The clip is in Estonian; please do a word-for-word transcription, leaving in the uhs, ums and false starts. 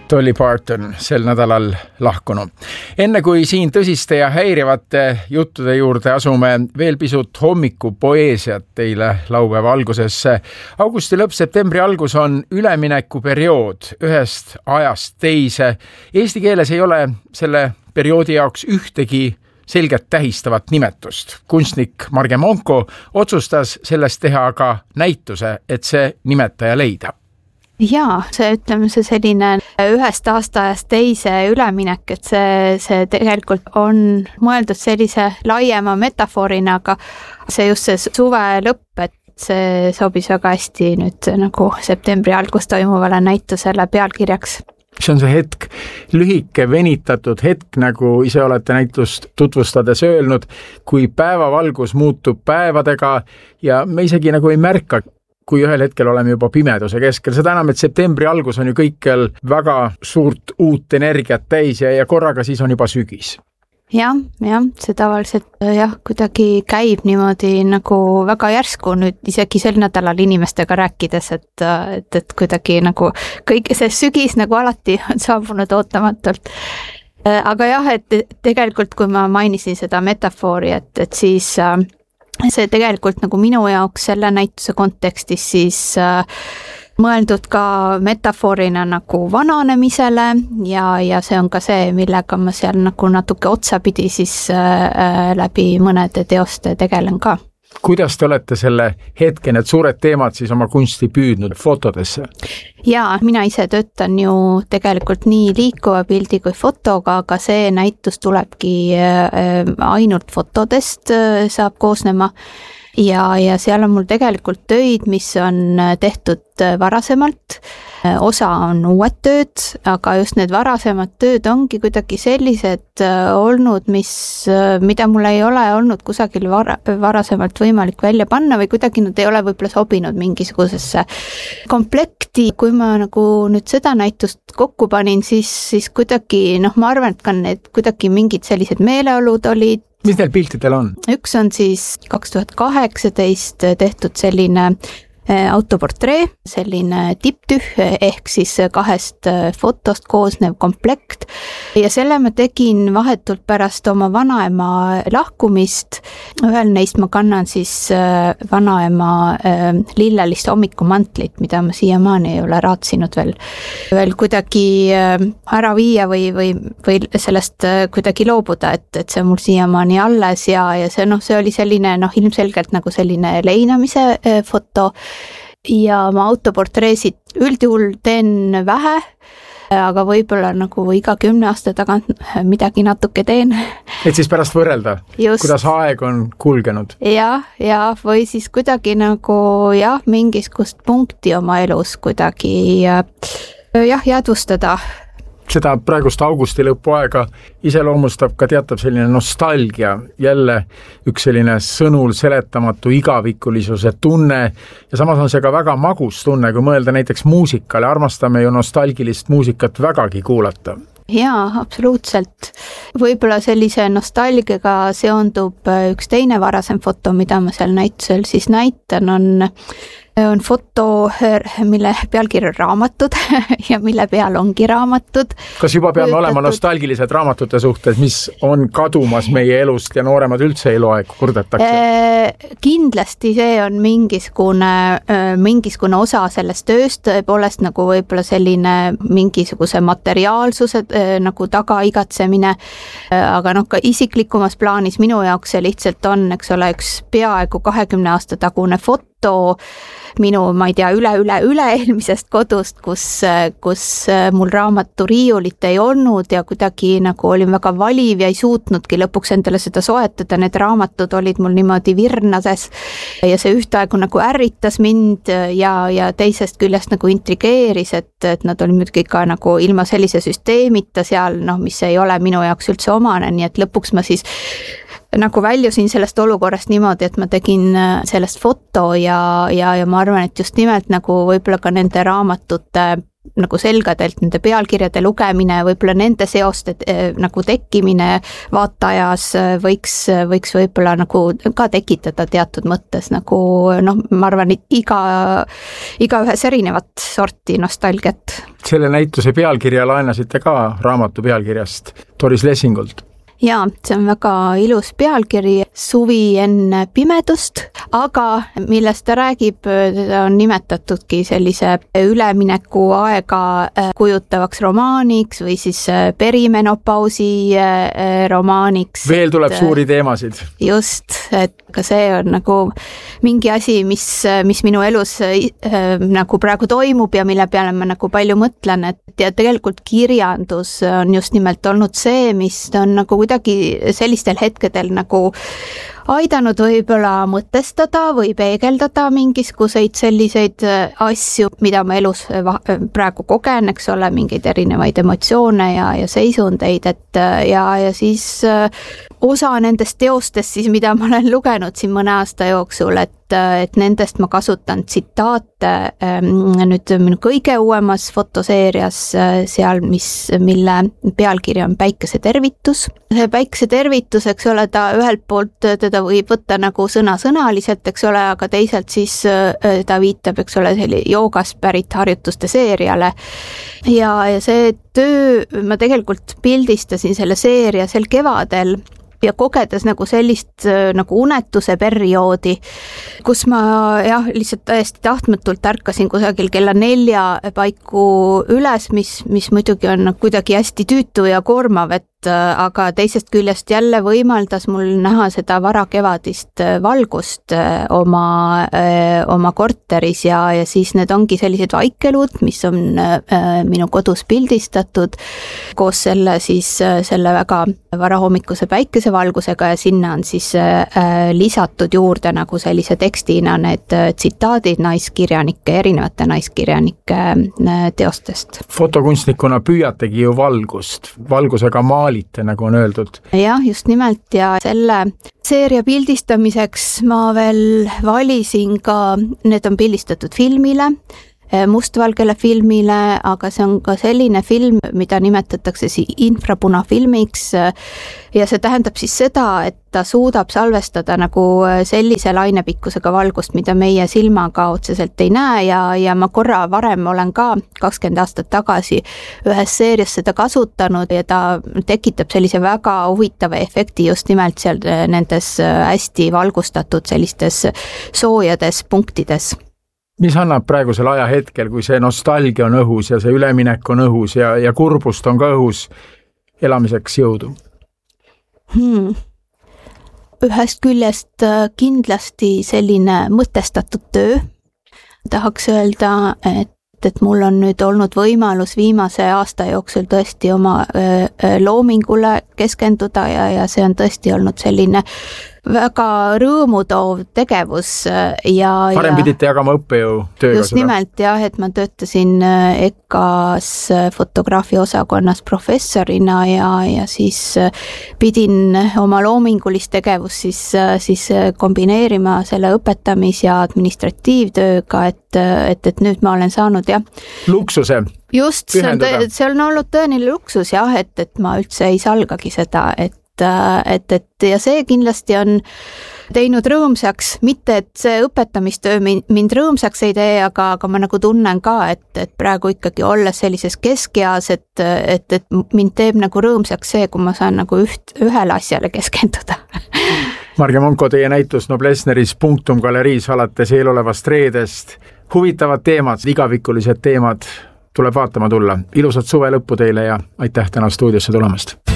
Dolly Parton sel nädalal lahkunu. Enne kui siin tõsiste ja häirivate juttude juurde asume veel pisut hommikupoeesiat teile laupäeva algusesse. Augusti lõpp, septembri algus on üleminekuperiood ühest ajast teise. Eesti keeles ei ole selle perioodi jaoks ühtegi selgelt tähistavat nimetust. Kunstnik Marge Monko otsustas sellest teha aga näituse, et see nimetaja leida. Jaa, see ütleme see selline ühest aastaajast teise üleminek, et see, see tegelikult on mõeldud sellise laiema metafoorina, aga see just see suve lõpp, et see sobis väga hästi nüüd nagu septembri algus toimuvale näitusele pealkirjaks. See on see hetk, lühike venitatud hetk, nagu ise olete näitust tutvustades öelnud, kui päevavalgus muutub päevadega ja me isegi nagu ei märka, kui ühel hetkel oleme juba pimeduse keskel. Seda enam, et septembri algus on ju kõikjal väga suurt uut energiat täis ja, ja korraga siis on juba sügis. Jah, jah, see tavaliselt jah, kuidagi käib niimoodi nagu väga järsku nüüd isegi sel nädalal inimestega rääkides, et, et, et kuidagi nagu kõik see sügis nagu alati on saabunud ootamatult. Aga jah, et tegelikult kui ma mainisin seda metafoori, et, et siis see tegelikult nagu minu jaoks selle näituse kontekstis siis äh, mõeldud ka metafoorina nagu vananemisele ja, ja see on ka see, millega ma seal nagu natuke otsapidi siis äh, läbi mõnede teoste tegelen ka. Kuidas te olete selle hetke, need suured teemad siis oma kunsti püüdnud fotodesse? Jaa, mina ise töötan ju tegelikult nii liikuva pildi kui fotoga, aga see näitus tulebki ainult fotodest, saab koosnema ja, ja seal on mul tegelikult töid, mis on tehtud varasemalt. Osa on uued tööd, aga just need varasemad tööd ongi kuidagi sellised olnud, mis, mida mul ei ole olnud kusagil vara, varasemalt võimalik välja panna või kuidagi nad ei ole võib-olla sobinud mingisugusesse komplekti. Kui ma nagu nüüd seda näitust kokku panin, siis, siis kuidagi, noh, ma arvan, et ka need kuidagi mingid sellised meeleolud olid. Mis neil piltidel on? Üks on siis kaks tuhat kaheksateist tehtud selline autoportree, selline tipptüh ehk siis kahest fotost koosnev komplekt ja selle ma tegin vahetult pärast oma vanaema lahkumist. Ühel neist ma kannan siis vanaema lillelist hommikumantlit, mida ma siiamaani ei ole raatsinud veel, veel kuidagi ära viia või, või, või sellest kuidagi loobuda, et, et see on mul siiamaani alles ja, ja see, no, see oli selline noh, ilmselgelt nagu selline leinamise foto. Ja ma autoportreesid üldjuhul teen vähe, aga võib-olla nagu iga kümne aasta tagant midagi natuke teen. Et siis pärast võrrelda, Just. kuidas aeg on kulgenud. Ja, ja või siis kuidagi nagu jah, mingisugust punkti oma elus kuidagi jah, jäädvustada. Seda praegust augusti lõpu aega iseloomustab ka teatav selline nostalgia, jälle üks selline sõnul seletamatu igavikulisuse tunne ja samas on see ka väga magus tunne, kui mõelda näiteks muusikale, armastame ju nostalgilist muusikat vägagi kuulata. Jaa, absoluutselt. Võib-olla sellise nostalgiaga seondub üks teine varasem foto, mida ma seal näitusel siis näitan, on on foto, mille pealkiri on raamatud ja mille peal ongi raamatud. Kas juba peame Kujutatud... olema nostalgilised raamatute suhtes, mis on kadumas meie elust ja nooremad üldse ei loe, kurdetakse? Kindlasti see on mingisugune, mingisugune osa sellest tööst, tõepoolest nagu võib-olla selline mingisuguse materiaalsuse nagu taga igatsemine, aga noh, ka isiklikumas plaanis minu jaoks see lihtsalt on, eks ole, üks peaaegu kahekümne aasta tagune foto, minu, ma ei tea, üle, üle, üle eelmisest kodust, kus, kus mul raamatu riiulit ei olnud ja kuidagi nagu olin väga valiv ja ei suutnudki lõpuks endale seda soetada. Need raamatud olid mul niimoodi virnades ja see ühtaegu nagu ärritas mind ja, ja teisest küljest nagu intrigeeris, et, et nad olid muidugi ka nagu ilma sellise süsteemita seal, noh, mis ei ole minu jaoks üldse omane, nii et lõpuks ma siis nagu väljusin sellest olukorrast niimoodi, et ma tegin sellest foto ja, ja, ja ma arvan, et just nimelt nagu võib-olla ka nende raamatute nagu selgadelt nende pealkirjade lugemine, võib-olla nende seoste nagu tekkimine vaatajas võiks, võiks võib-olla nagu ka tekitada teatud mõttes nagu, noh, ma arvan, iga, iga ühes erinevat sorti nostalgiat. selle näituse pealkirja laenasite ka raamatu pealkirjast Doris Lessingult. Jaa, see on väga ilus pealkiri, Suvi enne pimedust, aga millest ta räägib, teda on nimetatudki sellise ülemineku aega kujutavaks romaaniks või siis perimenopausi romaaniks. Veel tuleb et, suuri teemasid. Just, et ka see on nagu mingi asi, mis, mis minu elus äh, nagu praegu toimub ja mille peale ma nagu palju mõtlen, et ja tegelikult kirjandus on just nimelt olnud see, mis on nagu kuidagi sellistel hetkedel nagu aidanud võib-olla mõtestada või peegeldada mingisuguseid selliseid asju, mida ma elus praegu kogen, eks ole, mingeid erinevaid emotsioone ja, ja seisundeid, et ja, ja siis osa nendest teostest siis, mida ma olen lugenud siin mõne aasta jooksul, et et nendest ma kasutan tsitaate nüüd minu kõige uuemas fotoseerias seal, mis, mille pealkiri on Päikese tervitus. See Päikese tervitus, eks ole, ta ühelt poolt teda võib võtta nagu sõna-sõnaliselt, eks ole, aga teisalt siis ta viitab, eks ole, selli joogast pärit harjutuste seeriale. Ja, ja see töö, ma tegelikult pildistasin selle seeria sel kevadel ja kogedes nagu sellist nagu unetuse perioodi, kus ma jah, lihtsalt täiesti tahtmatult ärkasin kusagil kella nelja paiku üles, mis, mis muidugi on kuidagi hästi tüütu ja koormav, et aga teisest küljest jälle võimaldas mul näha seda varakevadist valgust oma, oma korteris ja, ja siis need ongi sellised vaikelud, mis on minu kodus pildistatud koos selle siis selle väga varahommikuse päikesevalgusega ja sinna on siis lisatud juurde nagu sellise tekstina need tsitaadid naiskirjanike, erinevate naiskirjanike teostest. Fotokunstnikuna püüategi ju valgust, valgusega maali nagu on öeldud. Jah, just nimelt ja selle seeria pildistamiseks ma veel valisin ka, need on pildistatud filmile, mustvalgele filmile, aga see on ka selline film, mida nimetatakse infrapunafilmiks ja see tähendab siis seda, et ta suudab salvestada nagu sellise lainepikkusega valgust, mida meie silmaga otseselt ei näe ja, ja ma korra varem olen ka kakskümmend aastat tagasi ühes seerias seda kasutanud ja ta tekitab sellise väga huvitava efekti just nimelt seal nendes hästi valgustatud sellistes soojades punktides. Mis annab praegusel ajahetkel, kui see nostalgia on õhus ja see üleminek on õhus ja, ja kurbust on ka õhus elamiseks jõudu? Hmm. Ühest küljest kindlasti selline mõtestatud töö. Tahaks öelda, et, et mul on nüüd olnud võimalus viimase aasta jooksul tõesti oma loomingule keskenduda ja, ja see on tõesti olnud selline väga rõõmutoov tegevus ja varem pidite jagama õppejõu tööga just seda. Nimelt jah, et ma töötasin E K A-s fotograafia osakonnas professorina ja, ja siis pidin oma loomingulist tegevust siis, siis kombineerima selle õpetamis- ja administratiivtööga, et, et, et nüüd ma olen saanud jah. Luksuse. Just, see on, see on olnud tõeline luksus jah, et, et ma üldse ei salgagi seda, et et, et ja see kindlasti on teinud rõõmsaks, mitte et see õpetamistöö mind rõõmsaks ei tee, aga, aga ma nagu tunnen ka, et, et praegu ikkagi olles sellises keskeas, et, et, et mind teeb nagu rõõmsaks see, kui ma saan nagu üht, ühele asjale keskenduda. Marge Monko, teie näitus Noblessneris Punktum galeriis alates eelolevast reedest. Huvitavad teemad, igavikulised teemad tuleb vaatama tulla. Ilusat suve lõppu teile ja aitäh täna stuudiosse tulemast!